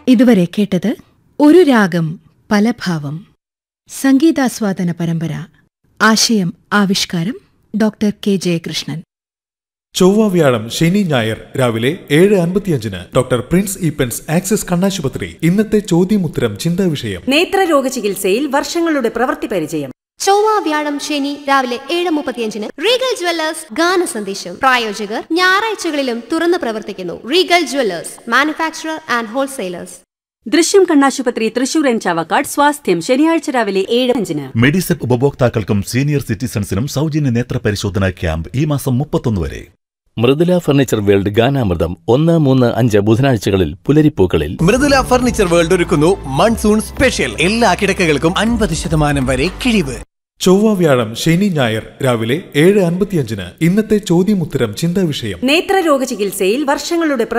ഇതുവരെ കേട്ടത് ഒരു രാഗം പല ഭാവം സംഗീതാസ്വാദന പരമ്പര. ആശയം ആവിഷ്കാരം ഡോക്ടർ കെ ജയകൃഷ്ണൻ. ചൊവ്വ വ്യാഴം ശനി ഞായർ രാവിലെ 7:55 ഡോക്ടർ പ്രിൻസ് ഈപ്പൻസ് ആക്സിസ് കണ്ണാശുപത്രി. ഇന്നത്തെ ചോദ്യമുത്തരം ചിന്താ വിഷയം. നേത്രരോഗ ചികിത്സയിൽ വർഷങ്ങളുടെ പ്രവൃത്തി പരിചയം. ചൊവ്വ വ്യാഴം ശനി രാവിലെ 7:35 റീഗൽ ജ്വല്ലേഴ്സ് ഗാന സന്ദേശം. പ്രായോജകർ ഞായറാഴ്ചകളിലും തുറന്നു പ്രവർത്തിക്കുന്നു. Regal Jewellers, manufacturer and wholesalers. ദൃശ്യം കണ്ണാശുപത്രി തൃശൂർ ആൻഡ് ചാവക്കാട്. സ്വാസ്ഥ്യം ശനിയാഴ്ച രാവിലെ 7:05. മെഡിസെപ്പ് ഉപഭോക്താക്കൾക്കും സീനിയർ സിറ്റിസൺസിനും സൗജന്യ നേത്ര പരിശോധനാ ക്യാമ്പ് ഈ മാസം 31 വരെ. Mridula furniture world ഗാനാമൃതം 1, 3, 5 ബുധനാഴ്ചകളിൽ പുലരിപ്പൂക്കളിൽ. Mridula furniture world ഒരുക്കുന്നു മൺസൂൺ സ്പെഷ്യൽ. എല്ലാ കിടക്കകൾക്കും 50% വരെ കിഴിവ്. ചൊവ്വ വ്യാഴം ശനി ഞായർ രാവിലെ 7:55 ഇന്നത്തെ ചോദ്യമുത്തരം ചിന്താ വിഷയം. നേത്രരോഗ ചികിത്സയിൽ വർഷങ്ങളുടെ